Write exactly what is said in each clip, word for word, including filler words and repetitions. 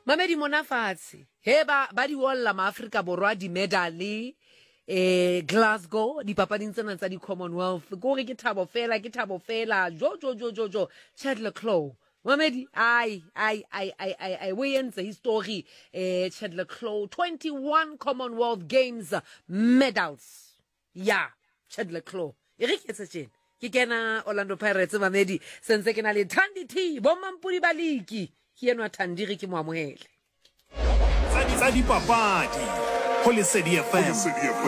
Mamedi mona fatshe he ba ba di wolla ma Africa borwa di medal eh Glasgow di papading tsena tsa di Commonwealth go re ke thabo fela ke thabo fela jo jo jo jo jo Chandler Claw Mamedi ai ai ai ai ai ai we entse history eh Chandler Claw twenty-one Commonwealth Games medals yeah Chandler Claw e re ke tsetseng ke kena Orlando Pirates Mamedi sense ke na le Thandi T bomampudi baliki ke enwa Thandi re ke mo amohele tsa di papadi go Lesedi F M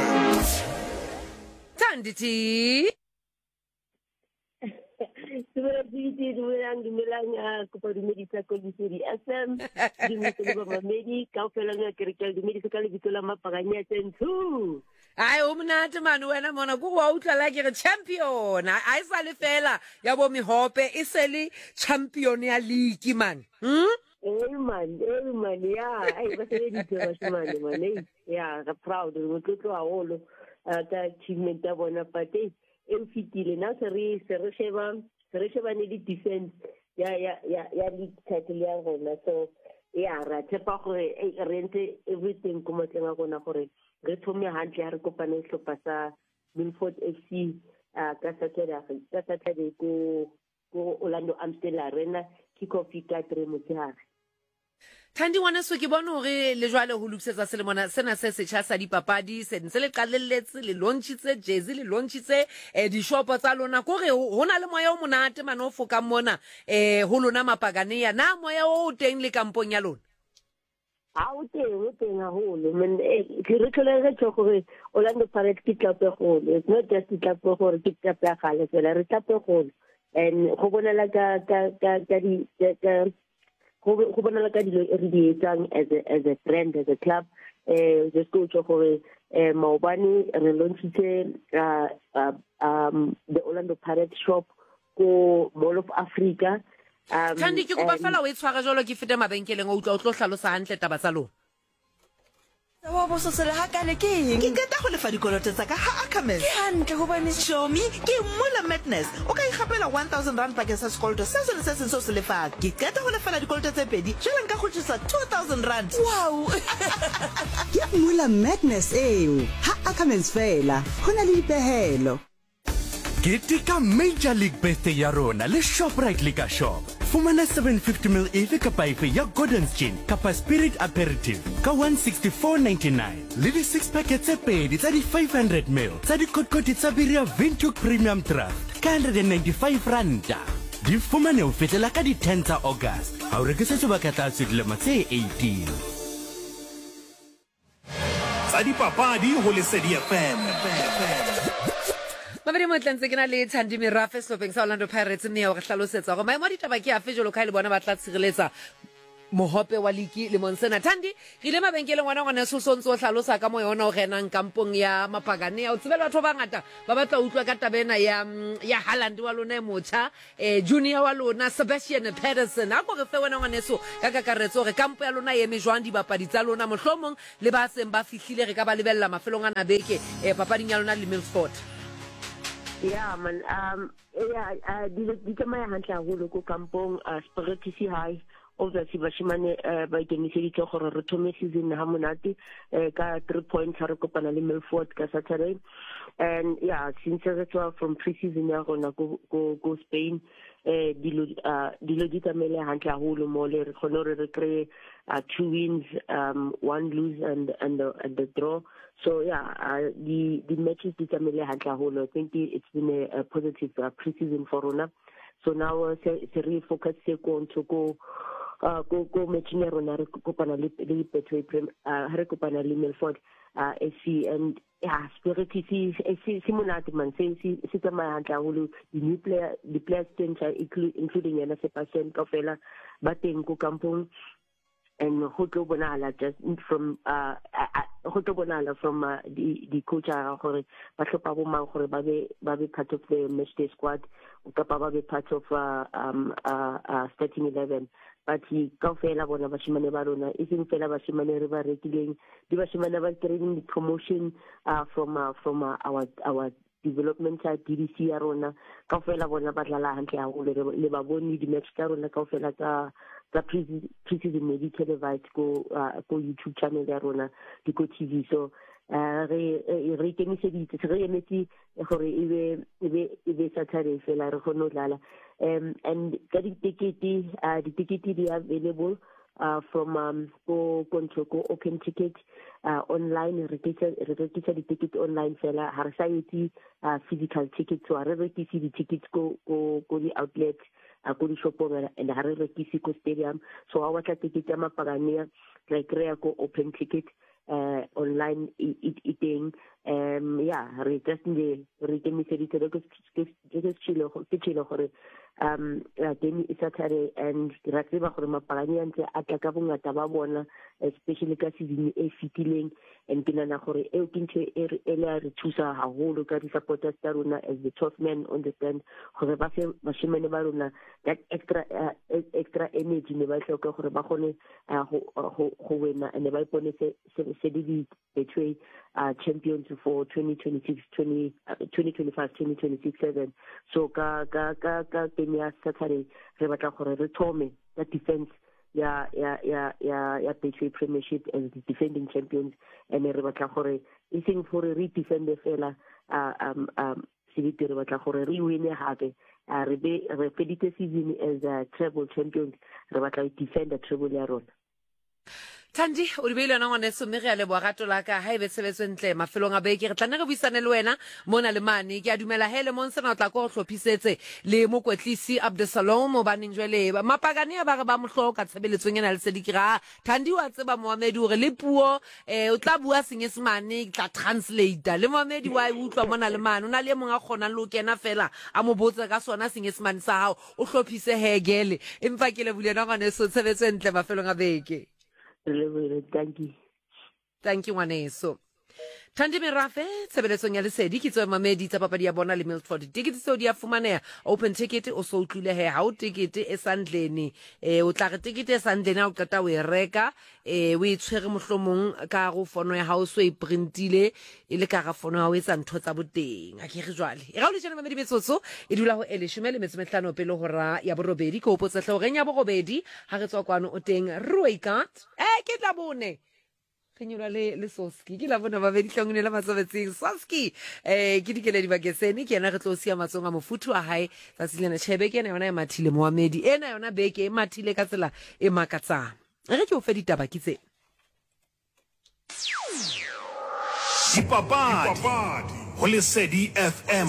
Thandi T Sebera dite dumelang dumelang ko pa dumedi tsa ko Lesedi F M di mo go Mamedi ka ofela nga kereke dumedi ka le bitso la mapaganya tsentu ai o monate man wena mona go wa utla la ke re champion ai sa le fela ya bo mihope e se le champion ya league man hm eh man eh man ya ai ba se di tsa ba man man eh ya ga proud mo tlotlo a holo ka achievement ya bona pate e fitile na se re se re sheba se re sheba ne di defense ya ya ya ya league title ya rona so ya ra tshepa gore e rente everything ko motlenga gona gore re thome hantle ha re kopane hlopha sa Milford F C ka Saturday ka Saturday ko ko Orlando Amstel Arena kick-off ka three motsheare. Thandi wana so ke bona hore le jwale ho lukisetsa selemona sena se setjha sa dipapadi se ntse le qalelletse le launchitse jersey le launchitse eh di shop tsa lona gore hona le moya o monate manofo ka mona eh ho lona mapagane ya na moya o teng le kampong ya lona ha o teng o teng haholo men ke re tlholega tso gore Orlando Pirates ke club e golo it's not just club e gore ke club ya gale fela re club e golo and go bonala ka ka ka ka di ka go bonala ka dilo e re di etsang as a as a brand as a club eh just go tso gore eh maobane re launchitse um the Orlando Pirates shop ko Mall of Africa. Um, Thandi ke go ba fela o e tshwara jolo ke fete mabenkeleng o utla o tlo hlalosa hantle taba tsa lona wa bo so sele hakale ke eng ke keta go lefa dikoloto tsa ka ha Ackermans ke hantle go bane shomi ke mola madness o ka ikgapela one thousand rand pakeng sa sekoloto se se se se se lefa ke keta go lefela dikoloto tse pedi jela nka go tshisa two thousand rand wow ke mola madness eo ha Ackermans fela hona le dipehelo Ketika Major League Birthday ya rona le Shoprite Liquor Shop. Fumana seven fifty milliliters efe kapa efe ya Gordon's Gin kapa Spirit Aperitif ka one sixty-four ninety-nine. Le di six packets tse pedi tsa di five hundred milliliters tsa di kotkoti tsa Biria Vintuk Premium Draft ka one hundred ninety-five randa. Di fumane ho fetela ka di ten tsa August. Ha o rekisa sebaka tlase dilemo tse eighteen. Tsa di papadi ho Lesedi F M. Mamedi mo tlantse ke na le Thandi Merafe sehlopeng sa Orlando Pirates mme ya go hlalosetsa go maemo a ditaba ke a fe jolo ka le bona ba tla tshireletsa mohope wa liki le monsena Thandi re ile mabenkeleng ngwana ngwana se sontso hlalosa ka mo yona o genang kampong ya mapagane ya o tsebela batho ba ngata ba batla utlwa ka tabena ya ya Haaland wa lona motjha eh junior wa lona Sebastian Pedersen a go re fe wena ngwana so ka kakaretso re kampo ya lona ye mejwang di bapadi tsa lona mohlomong le ba seng ba fihlile re ka ba lebella mafelong ana beke eh papading ya lona le Milford. Yeah, man. Um, yeah, uh, di di tsamaya hantle haholo ko kampong Spirit High. Obviously, bashimane ba ikemiseditse gore re thome season ha monate ka three points ha re kopana le Milford ka Saturday. And yeah, since re tswa from pre-season ya rona go go Spain, eh dilo dilo di tsamele hantle haholo mo le re khone re re two wins, um one lose and and the, and the draw. So yeah, uh, the the matches di tsamele hantle haholo. I think it's been a, a positive uh, pre-season for Rona. So now uh, se se re focus se ko ntho ko uh, go go matching rona re kopana le le Betway Prem uh re kopana le Milford uh F C and yeah Spirit is is simonate man se se se tsamaya hantle haholo the new player the players including Yana Sebastian Kofela ba teng ko kampong and ho tlo bonala just from uh ho tlo bonala from uh, the the coach gore ba hlopa bo mang gore ba be ba be part of the match day squad ka ba be part of uh, um uh, uh starting eleven but he ka fela bona ba shimane ba rona e seng fela ba shimane re ba rekileng di ba shimane ba training the promotion uh, from uh, from uh, our our development at D D C ya rona ka fela bona ba dlala hantle haholo le ba bone di match ka rona ka fela ka tsa pre-season ne di televised ko uh, ko YouTube channel ya rona di ko T V. So uh, re re ikemiseditse re emetse gore ebe ebe ebe Saturday fela re kgone go dlala. Um, and ka di-ticket uh, di-ticket di available uh, from um, go go go open ticket uh, online. Re rekisa di-ticket online fela ha re sa etse uh, physical tickets. So ha re rekisi di-tickets go go go di-outlet a go di-shopong and ha re rekisi ko stadium. So ha wa tla ticket ya mapagane re kry-a ko open ticket uh, online iteng. Um, yeah, re just ne re ikemiseditse re ke tshilo ke tshilo gore um game is Saturday and ra tseba gore mapagane a ntse a tla ka bongata ba bona, especially ka season e fitileng, and ke nana gore e ke ntse e le re thusa haholo ka di-supporters tsa rona as the twelve men on the stand gore ba fe bashimane ba rona that extra uh, extra energy ne ba hloka gore ba gone go wena and ba ipone se se di betway uh, champions for twenty twenty-six twenty twenty-five twenty twenty-six seven. So ka ka ka ka ya Saturday re batla gore re thome that defense ya ya ya ya ya Betway Premiership as the defending champions, and re batla gore e seng for re defend fela uh, um um sibiti re batla gore re win hape uh, re be re fedite season as a treble champions, re batla defend the treble ya rona. Thandi o di beile na ngwane so mme re a le bogato la ka ha e be tshebetso ntle mafelong a beke re tla nna re buisane le wena mona le mane ke a dumela hele mo nsena o tla go hlophisetse le mokwetlisi Abdesalom o baneng jwele mapagane ba re ba mohloka tshebeletsong ena le sedikira. Thandi wa tseba Mohamedi hore le puo eh o tla bua senyesemane tla translate le Mohamedi wa utlwa mona le mane ona le mong a khona le o kena fela a mo botsa ka sona senyesemane sa hao o hlophise hegele empa ke le bule na ngwane so tshebetso ntle mafelong a beke. Thank you. Thank you, Waneso. Thandi Merafe, tshebeletsong ya lesedi ke tsoe mamedi tsa papadi ya bona le Milford. Ticket so dia fumaneha open ticket o so utlwile he ha o ticket e sandleni eh o tla re ticket e sandleni a o qeta o e reka eh o e tshwere mohlomong ka go fono ya hao so e printile e le ka ga fono ya o etsa ntho tsa boteng a ke re jwale e ga o le tsena mamedi metsotso e dula ho eleshome le metsomehlano pele ho ra ya borobedi ko opotsa hle o reng ya borobedi ha re tswa kwano o teng Ruikat eh ke tla bone Kenyula le le Soski ke la bona ba be dihlangune la matsobetseng Soski eh ke dikele di bakeseni ke yena re tlo sia matsonga mofuthu a hae tsa silena chebe ke yena yona e mathile Mohamedi ena yona beke e mathile ka tsela e makatsang re ke o fe ditaba ke tse Dipapadi ho Lesedi F M.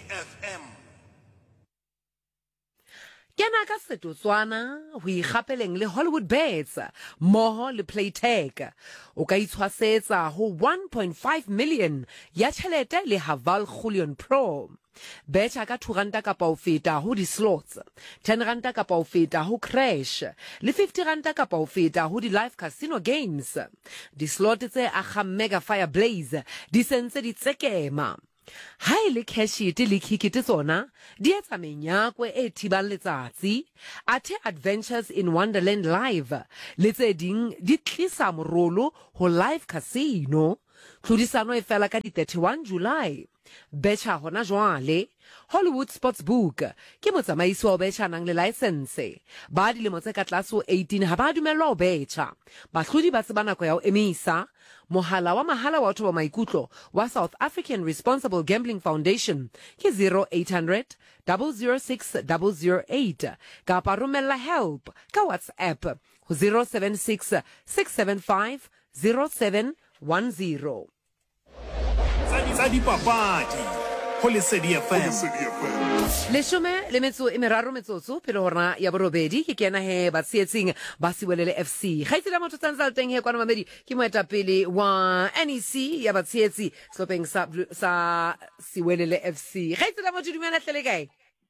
Kena ka setotswana ho ikgapeleng le Hollywood Bets moho le Playtech o ka itshwasetsa ho one point five million ya tjhelete le Haval Julian Pro. Betcha ka two ranta kapa o feta ho di slots, ten ranta kapa o feta ho crash, le fifty ranta kapa o feta ho di live casino games. Di slot tse a mega fire blaze di sentse di tsekema. Hai le cashite le kikite tsona di etsa menyakwe e thibang letsatsi athe Adventures in Wonderland live le tse ding di tlisa morolo ho live casino tlhodisano e fela ka di thirty-one July. Betcha hona jwale Hollywood Sportsbook ke motsamaisi wa betcha nang le license ba dilemo tse ka tlase ho eighteen ha ba dumelwa ho betcha bahlodi ba tseba nako ya ho emisa. Mohala wa mahala wa thoba maikutlo wa South African Responsible Gambling Foundation ke zero eight hundred zero zero six zero zero eight kapa romella help ka WhatsApp ho zero seven six six seven five zero seven one zero. Tsa dipapadi ho Lesedi F M. Leshome le metso e meraro metsotso pele hona ya borobedi ke kena he ba tsietsing ba Siwelele F C. Gaitse la motho tsantsa teng he kwana mamedi ke moetapele wa N E C ya ba tsietsi slopeng sa sa Siwelele F C. Gaitse la motho dumela hlele kae?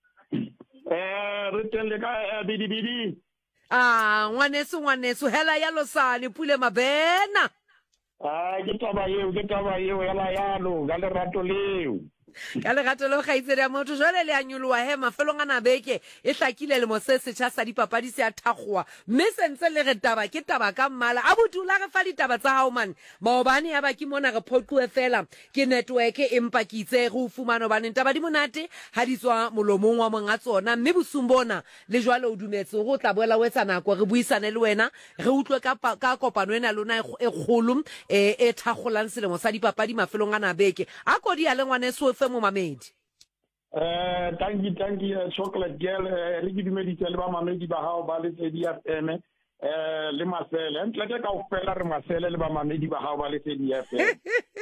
Eh re telle ka bidi bidi. Ah ngwaneso ngwaneso hela ya losane pule mabena. Ah ke taba yeo ke taba yeo ya la yalo ga le rato leo. ka legato le kgaitsedi ya motho jwale le a nyoloa he mafelong a nabeke e hlakile lemo se setšha sa dipapadi se a thakgoa mme sentse le re taba ke taba ka mmala a bodula re fa ditaba tsa hao mane maobane ya ba ke mona re phoqoe fela ke network empa ke itse re o fumana hobaneng taba di monate ha di tswa molomong wa monga tsona mme bosung bona le jwale o dumetse go tla boela wetsa nako re buisane le wena re utlwe ka ka kopano ena lona e kgolo e e thakgolang selemo sa dipapadi mafelong a nabeke a kodi ya le ngwane so fe mo mamedi eh thank you thank you chocolate girl re ke dumeditse le ba mamedi ba hao ba le tsedi ya eme eh le masele ntle ke ka o fela re masele le ba mamedi ba hao ba le tsedi ya eme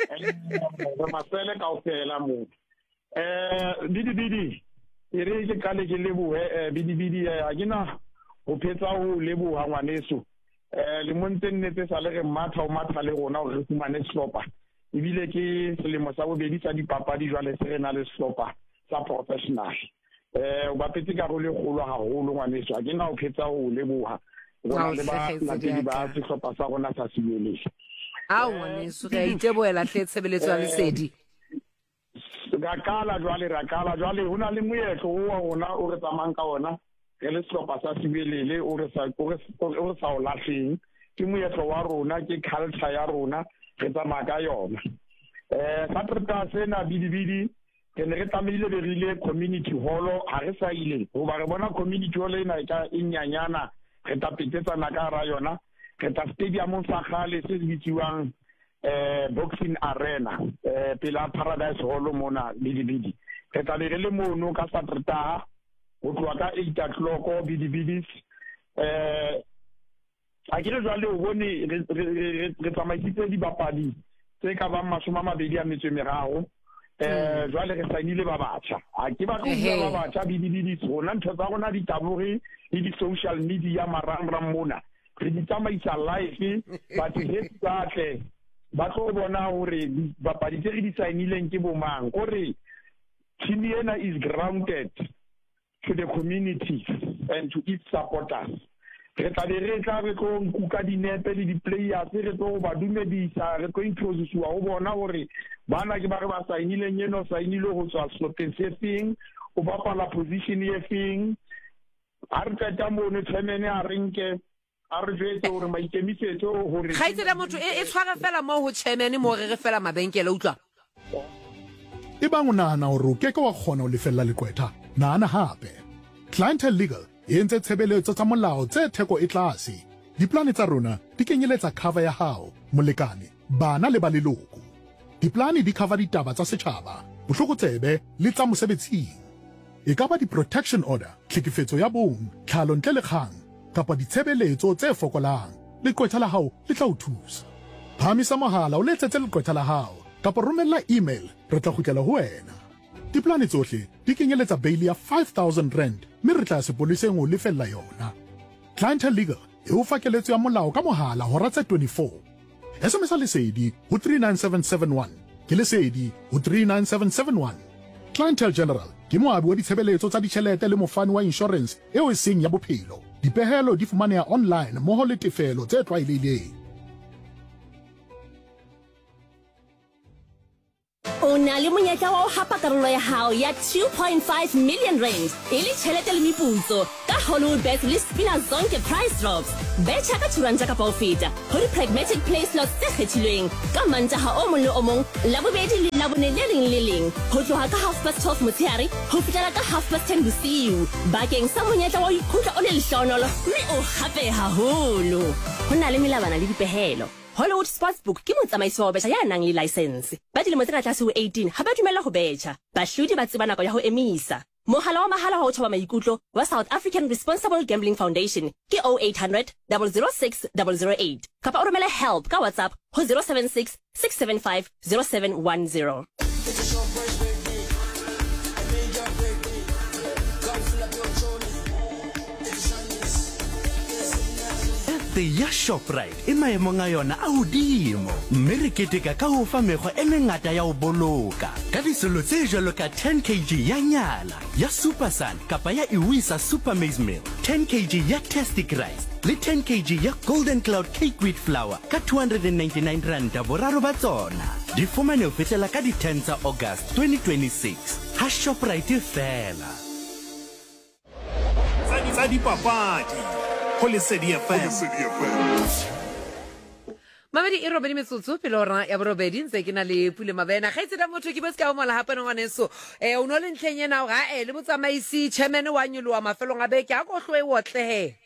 re masele ka o fela mo eh bidi bidi ere ke kale ke lebo eh bidi bidi a gina o phetsa o lebo ha ngwaneso eh le monte nnete sa le re matha o matha le rona o re fumane slopa ibile ke selemo sa bobedi sa dipapadi jwale se re na le slopa sa professional eh o ba petse ka go le golo ga golo ngwaneso a ke na o phetsa o leboha rona le ba la di ba se slopa sa rona sa siele a ngwaneso ga iteboela hle tshebeletso ya lesedi ga kala jwale ra kala jwale hona le moetlo o ona o re tsamang ka ona ke le slopa sa siele o re sa o re sa o lahleng ke moetlo wa rona ke culture ya rona re tsamaya ka yona eh satrata sena bidibidi ke ne re tlamehile be rile community hall ha re sa ile go ba re bona community hall ena ka inyanyana re tapetetsana ka ra yona re ta stadium sa khale se bitsiwang eh boxing arena eh pela Paradise Hall mona bidibidi re ta be re le mono ka satrata go tloa ka eight o'clock bidibidis eh a ke re jwale o bone re tsamaisitse dibapadi tse ka ba masoma mabedi a metso meraro eh jwale re sainile ba batjha a ke ba tloa ba batjha bidibidi rona ntho tsa rona di tabore le di social media marangrang mona re di tsamaisa live ba tse tsatle ba tlo bona hore dibapadi tse re di sainileng ke bomang gore team ena is grounded to the community and to its supporters re tla be re tla re tlo nkuka dinepe le di-players re tlo ba dumedisa re tlo introducea go bona gore bana ke ba re ba sainileng eno sainile go tswa slopeng se feng o bapala position e feng a re tata mone tshemene a renke a re jwetse gore maikemisetso gore ga itse da motho e tshwara fela mo go chairman mo re re fela mabenkele utlwa e bang o nahana gore o keke wa kgona o lefella lekwetha nahana hape Clientele Legal e entse tshebeletso tsa molao tse theko e tlase diplane tsa rona di kenyeletsa cover ya hao molekane bana le ba leloko diplane di cover ditaba tsa setjhaba bohlokotsebe le tsa mosebetsing e ka ba di-protection order tlhekefetso ya bong tlhalo ntle le kgang kapa ditshebeletso tse fokolang lekwetha la hao le tla o thusa phamisa mohala o letsetse lekwetha la hao kapa romella email re tla kgutlela ho wena diplane tsohle di kenyeletsa bail ya five thousand rand mme re tla sepoleseng o lefella yona Clientele Legal e o fa keletso ya molao ka mohala hora tse twenty-four S M S lesedi ho three nine seven seven one ke lesedi ho three nine seven seven one Clientele General ke moabi wa ditshebeletso tsa ditjhelete le mofani wa insurance eo e seng ya bophelo dipehelo di fumaneha online mmoho le tefelo tse tlwaelehileng o na le monyetla wa ho hapa karolo ya hao ya two point five million rand e le tjhelete le meputso ka Hollywood Bet le Spina Zonke price drops betcha ka turanta ka profita ho di pragmatic play slots tse kgethilweng ka mantaha o mong le o mong la bobedi le la bone le leng le leng ho tloha ka half past twelve motshehare ho fihlela ka half past ten bosiu bakeng sa monyetla wa ho ikutlwa o le lehlohonolo mme o hape haholo ho na le melabana le dipehelo Hollywood Sportsbook ke motsamaisi wa betjha ya nang le license ba dilemo tse ka tlase ho eighteen ha ba dumella ho betjha bahlodi ba tseba nako ya ho emisa mohala wa mahala wa ho thoba maikutlo wa South African Responsible Gambling Foundation ke oh eight hundred, double oh six, double oh eight kapa o romela help ka WhatsApp ho zero seven six, six seven five, zero seven one zero ya Shoprite e maemong a yona a hodimo mme re keteka ka ho fa mekgwa e mengata ya ho boloka ka disolo tse jwalo ka ten kilograms ya nyala ya Super Sun kapa ya Iwisa Super Maize Meal ten kilograms ya tastic rice le ten kilograms ya golden cloud cake wheat flour ka two hundred ninety-nine rand boraro ba tsona di fumane ho fihlela ka di ten tsa August twenty twenty-six ha Shoprite fela. Tsa dipapadi ho Lesedi F M. Mamadi e robedi metsotso pele ora ya borobedi ntse ke na le Pule Mabena ga itse da motho ke botse ka mola hape no ngwaneso eh o no le ntleng yena ga eh le botsamaisi chairman wa nyolo wa mafelong a beke a go hlwe wotle he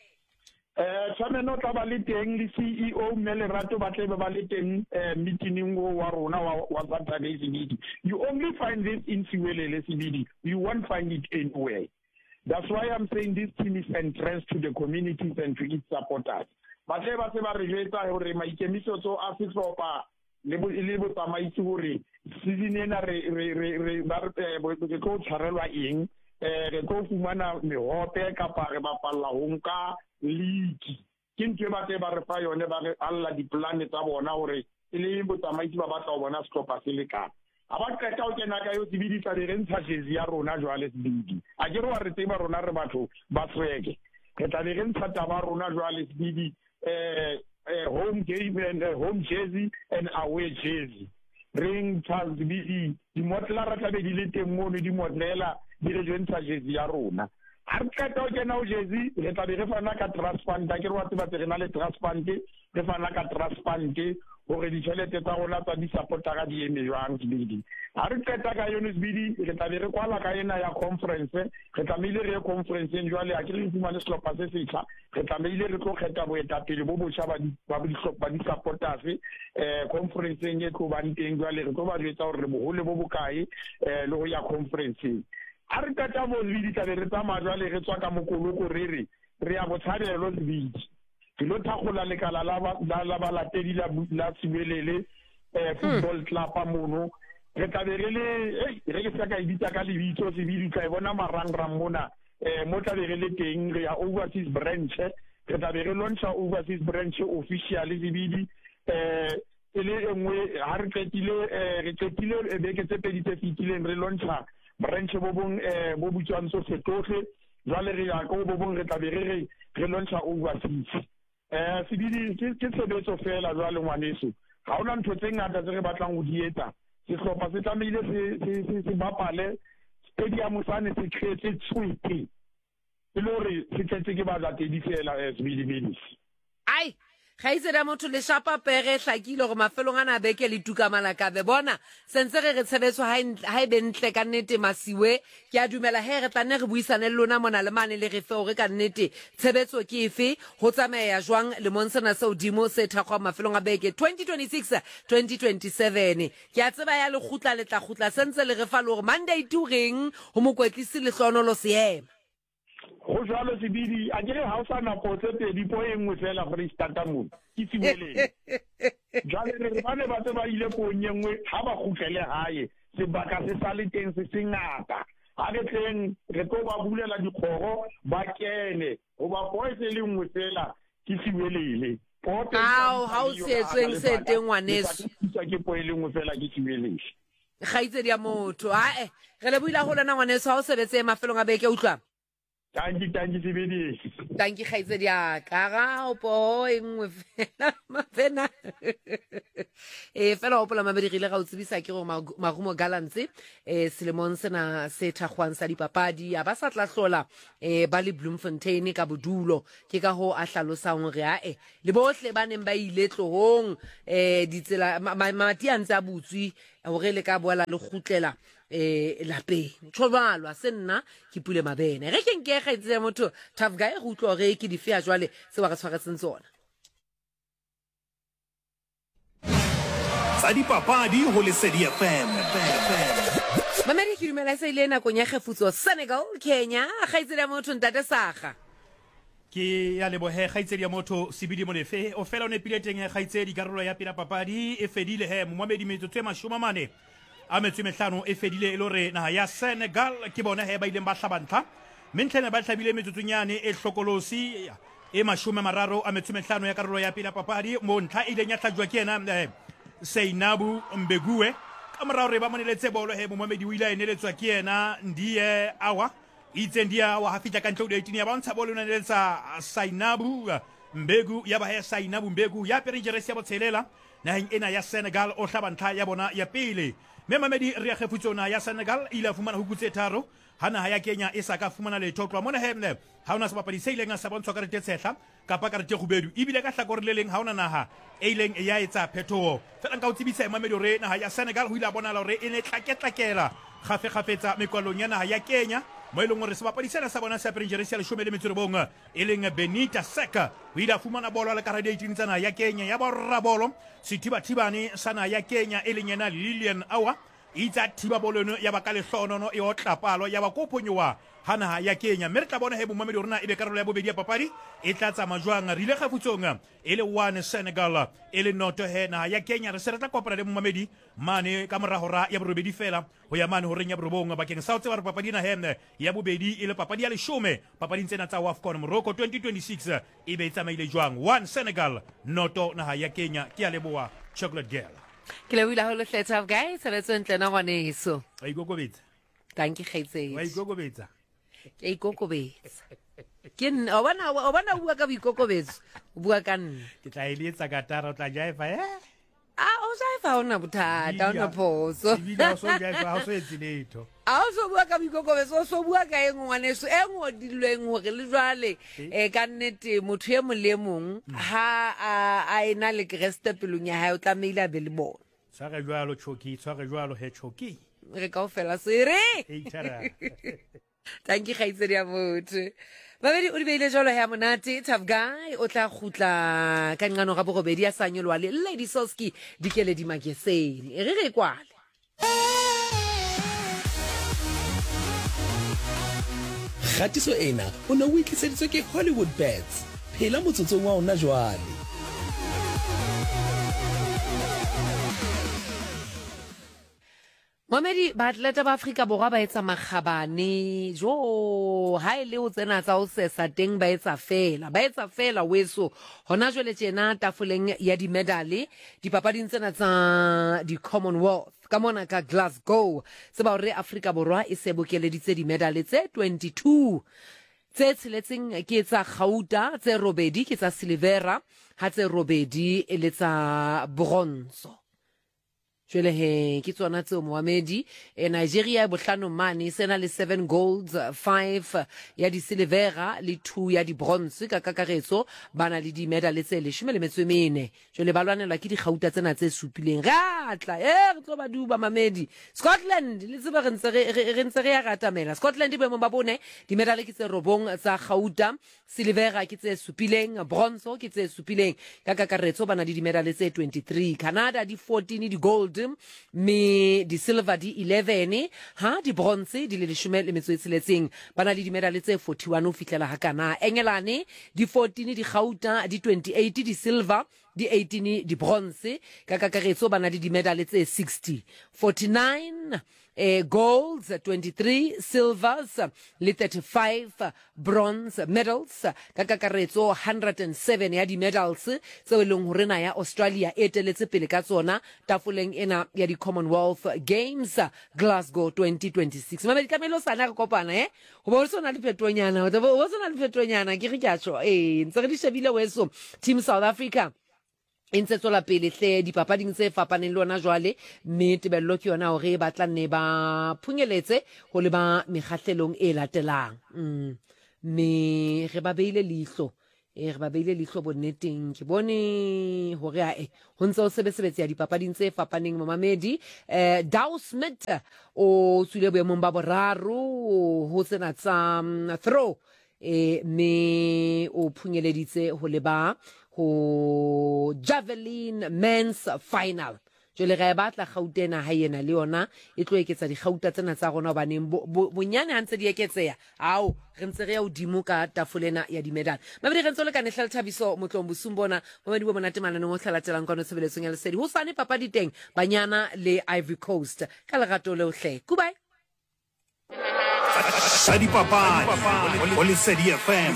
eh chairman o tla ba le teng le C E O Mmele Rato ba tle ba le teng eh meeting wa rona wa Saturday evening. You only find this in Siwelele C B D. You won't find it anywhere. That's why I'm saying this team is entrust to the communities and to its supporters. But le ba se ba re jwetsa hore maikemisetso a sehlopha le le botsamaisi hore season ena re re re ba re go tshwarelwa eng eh re go fumana mehope kapa re bapalla ho nka league ke ntwe ba te ba re fa yone ba re alla di plan tsa bona hore ile botsamaisi ba batla ho bona sehlopha se le ka aba qeta o kena ka yo tsibidisa re ntsha jezi ya rona jwale tsibidi a ke re wa re tseba rona re batho ba sweke ke tla re ntsha taba rona jwale tsibidi Uh, uh, home game and uh, home jersey and away jersey. Ring Charles Bidi, di motla ra tla be di le teng mo di motlela di re jwentsa jersey ya rona. A re qeta o kena o jersey re tla be re fana ka trust fund ke re wa tseba re na le trust fund re fana ka trust fund hore di tšhelete tsa rona tsa di supporta ga di eme jwang Bidi. A re qeta ka yone Bidi re tla be re kwala ka ena ya conference re tla mile re conference jwale a ke re fumane sehlopha se setjha re tla mile re tlo kgetha boetapele bo botjha ba di ba di hlopa di supporters eh conference e tlo ba nteng jwale re tlo ba jwetsa hore bohole bo bokae eh le ho ya conference a re qeta mo Bidi tla be re tsamaya jwale re tswa ka mokoloko re re re ya botshabelo Bidi ke lo thagola lekala la la ba latedi la la Siwelele eh football club a mono re tla be re le re ke saka ibitsa ka lebitso se bidi ka bona marang rang mona eh mo tla be re le teng re ya overseas branch re tla be re launcha overseas branch officially bidi eh ele engwe ha re qetile re qetile be ke tse pedi tse fitileng re launcha branch bo bong eh bo butswang so fetohle jwale re ya ko bo bong re tla be re re launcha overseas eh se bidi ke ke sebetso fela jwale ngwaneso ha ona ntho tse ngata tse re batlang ho di etsa se hlopa se tlamehile se se se bapale stadium sane se create tswiti e le hore se tletse ke ba latedi fela S B D B. ai ga itse da motho le shapa pere hlakile go mafelong ana beke le tuka malaka be bona sentse re re tshebetso ha ha be ntle ka nnete Masiwe ke a dumela he re tlanne re buisane le lona mona le mane le re fe hore ka nnete tshebetso ke efe ho tsamaya jwang le monsena se odimo se thakgwa mafelong a beke twenty twenty-six twenty twenty-seven ke a tseba ya le khutla le tla khutla sentse le re fa le hore Monday to reng ho mokwetlisi le hlonolo seema go jalo se bidi a dire ha o sa na potse pedi po engwe fela gore stata mo ke Siwelele jale re ba ne ba tse ba ile po nyengwe ha ba khutlele hae se baka se sa le teng se sengata ha re tleng re tlo ba bulela dikgoro ba kene go ba poetse le ngwe fela ke Siwelele pote ao ha o tsetsweng se teng ngwaneso ke po ile ngwe fela ke Siwelele ga itse dia motho a e re le buila go lona ngwaneso ha o sebetse mafelong a beke utlwa Thank you, thank you, C B D. Thank you, Khaitsedi ya ka o po engwe fela mafena e fela o pola mabedi rile ga o tsebisa ke go magumo galantse e selemong sena se thagwang sa dipapadi a ba sa tla hlola e ba le Bloemfontein ka bodulo ke ka ho a hlalosang re a e le bohle ba neng ba ile tlohong e ditsela mati a ntse a butswi hore le ka boela le khutlela eh lapeng tšhobalwa se nna ke Pule Mabena re ke nke ga itse motho tough guy go tlo re ke di fia jwale se wa re tshwaretseng tsona tsa dipapadi ho Lesedi F M. Mamedi ke dumela se ile na konya khefutso Senegal Kenya ga itse motho ntate Saga ke ya lebohe khaitsedi ya motho Sibidi Molefe o fela o ne pile teng ya khaitsedi karolo ya pila papadi e fedile he Mohamed metsotso e mashoma mane a metso mehlano e fedile e lore naha ya Senegal ke bona he ba ileng ba hlabantla mentlene ba hlabile metsotsonyane e hlokolosi e mashome mararo a metso mehlano ya karolo ya pila papadi mo ntla ile nya tlajwa ke ena Seinabu Mbegue ka morao re ba moneletse bolo he Mohamed o ile a eneletswa ke ena Ndiye Awa itsendia wa hafita ka ntlo eighteen ya bontsha bolo ne letsa Sainabu Mbegu ya ba ya Sainabu Mbegu ya pere jeresi ya botshelela naheng ena ya Senegal o hlaba ntla ya bona ya pele mme Mamedi re ya kgefutsona ya Senegal ila fumana hukutse tharo hana ya Kenya e sa ka fumana le thotlwa mona hemne ha ona sebapadi se ileng a sa bontshwa ka rete tshehla kapa ka rete khubedu ibile ka hlakore le leng ha ona naha e ileng e ya etsa phetoho fela nka o tsebisa Mamedi re naha ya Senegal ho ila bona hore e ne tlaketlakela gafe gafetsa mekwalong ya naha ya Kenya mo ileng re sebapadi sena sa bona sa peringeresi ya leshome le metso bonga e leng Benita Seka ho ila fumana bolo le karadi eighteen tsana ya Kenya ya borra bolo sithiba thibane sana ya Kenya e leng yena Lilian Awa itsa thiba bolono ya ba ka le hlonono e otla palo ya ba kophonyowa hana ya Kenya mme re tla bona he Momamedi rona e be karolo ya bobedi ya papadi e tla tsa majwang rile kgafutsonga e le one Senegal e le noto he na ya Kenya re se re tla kopana le Momamedi mane ka morago ra ya borobedi fela ho ya mane ho reng ya borobong bakeng sa o tseba re papadi na he ya bobedi e le papadi ya leshome papadi tsena tsa AFCON Morocco twenty twenty-six e be tsamaile jwang one Senegal noto na ya Kenya ke a leboa Chocolate Girl ke le wila ho le hleta guys re tsentse na gone so wa ikokobetsa thank you khetse wa ikokobetsa ke ikokobetsa ke nna o bona o bona bua ka boikokobetso o bua ka nna ke tla eletsa ka tara o tla jaifa eh ah o jaifa ona bothata ona phoso video so jaifa ha so etsiletho a o so bua ka boikokobetso o so bua ka eng ngwaneso e ngodilweng hore le jwale e ka nnete motho e molemong ha a ena le kreste pelong ya hae o tla meila be le bona tsare jwalo choki tsare jwalo he choki re ka o fela sere e tara thank you khaitsedi ya motho Mamedi o di beile jalo ya monate Tough Guy o tla khutla ka ngano ga borobedi ya sanyolwa le Lady Soski dikele di mageseni re re kwale Khatiso ena o no witliseditswe ke Hollywood Bets phela motsotsong wa ona jwale Mamedi ba atleta ba Afrika Borwa ba etsa makgabane jo ha ile o tsena tsa o sesa teng ba etsa fela ba etsa fela weso hona jwale tjena tafoleng ya di medal dipapading tsena tsa di Commonwealth ka mona ka Glasgow se ba re Afrika Borwa e se bokeleditse di medal tse twenty-two tse tsheletseng ke tsa Gauta tse robedi ke tsa silvera ha tse robedi e le tsa bronze Jwele he ke tsona tseo Mohamedi e Nigeria bohlano mane sena le seven golds five ya di silvera le two ya di bronze ka kakaretso bana le di medal tse le shome le metso mene jwele ba lwanelwa ke di Gauta tsena tse supileng ratla e re tlo ba duba Mamedi Scotland le tseba re ntse re ntse re ya ratamela Scotland be mo ba bone di medal ke tse robong tsa Gauta silvera ke tse supileng bronze ke tse supileng ka kakaretso bana le di medal tse twenty-three Canada di fourteen di gold me di silver di eleven ha di bronze di le leshome le metso e tsheletseng bana le di medal tse forty-one o fihlela hakana Engelane di fourteen di Gauta di twenty-eight di silver di eighteen di bronze ka kakaretso bana le di medal tse sixty forty-nine eh, golds twenty-three silvers le thirty-five bronze medals ka kakaretso one hundred seven ya di medals tseo leng hore na ya Australia e teletse pele ka tsona tafoleng ena ya di Commonwealth Games Glasgow twenty twenty-six Mamedi ka melo sana ka kopana eh ho bo sona le petonyana ho bo sona le petonyana ke re ke a tsho eh ntse re di shebile weso Team South Africa intse tsola pele hle dipapading tse fapaneng le ona jwale mme tebello ke yona hore ba tla nne ba phungeletse ho le ba mekgahlelong e latelang mm me re ba beile lihlo e re ba beile lihlo bonneteng ke bone hore a e ho ntse o sebesebetsa dipapading tse fapaneng Mamedi eh Dow Smith o tswile boemong ba boraro ho tsena tsa throw e me o phungeleditse ho le ba ho javelin men's final jole ga batla Gautena ha yena le yona e tlo eketsa di Gauta tsena tsa rona ba neng bonyane ha ntse di eketseya ao re ntse re ya udimo ka tafolena ya di medal Mamedi re ntse le ka nehla le Thabiso Motlombo Sumbona Mamedi bo monate manane ngo tlhalatelang ka no sebeletsong ya lesedi ho sane papadi teng banyana le Ivory Coast ka lerato le ohle goodbye Sadi Papa o Lesedi F M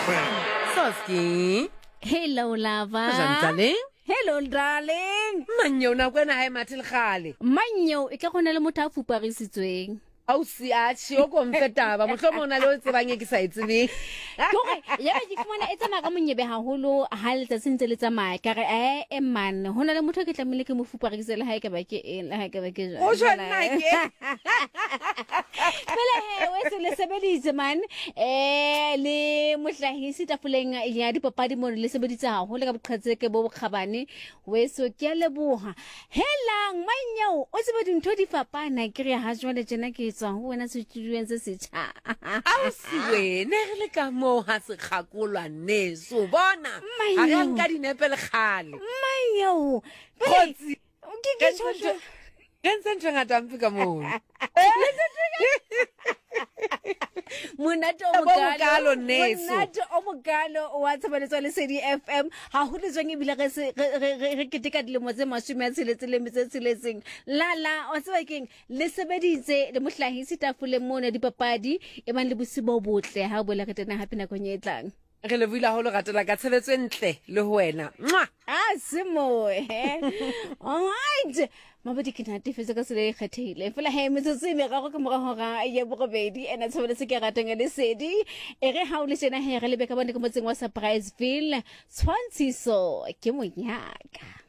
Soski Hello, lover. darling. Hello, darling. Manyo na kwena hai matil khale. Manyo, e tla gona le motho a fuparisitsweng. ausi a tšhio komfetaba mohlomong o na le o tsebang e ke sa e tsebeng kore ya ke fumana e tsamaya ka monyebe haholo ha letsatsi ntse le tsamaya ka re eh e man ho na le motho ke tlamile ke mo fupa re ke le ha e ka ba ke eng le ha e ka ba ke o jwana ke pele he we se le sebeditse man eh le mohlahisi tafoleng ya dipapadi mo le sebeditse haholo ka boqhetse ke bo bokgabane we so ke leboha helang manyao o tsebe dintho di fapana ke re ha jwale jena ke tswa ho wena studio se setjha ausi wena re le ka mo ha se kgakolwa neso bona ha re nka dinepe le khale manyao khotsi ke ke tshotse Kenza ngata mpika mo Munato omogalo neso Munato omogalo wa tshabeletso le C D F M ha ho le tsweng ebile re re keteka dilemo tse mashome a tsheletse le metsi tsheletseng la la o tseba keng le sebeditse le mohlahisi tafole mona dipapadi e bang le bosibo botle ha bo le re tena hape na go nyetlang re le buila ho le gatela ka tshebetso entle le ho wena mwa ah simo all right mabadi ke nate fetse ka sele kgethile fela he metso se me ga go ke mora hora ya bogobedi ena tshobele se ke ratang le sedi e re ha o le tsena he re le be ka bone ke motseng wa Surpriseville Swansea so ke monyaka